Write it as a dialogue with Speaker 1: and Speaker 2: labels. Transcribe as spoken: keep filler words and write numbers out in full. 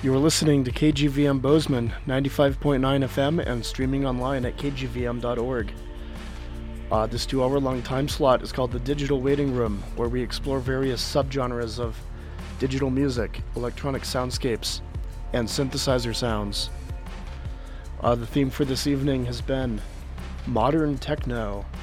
Speaker 1: You are listening to K G V M Bozeman, ninety-five point nine F M, and streaming online at k g v m dot org. Uh, this two-hour-long time slot is called the Digital Waiting Room, where we explore various subgenres of digital music, electronic soundscapes, and synthesizer sounds. Uh, the theme for this evening has been modern techno.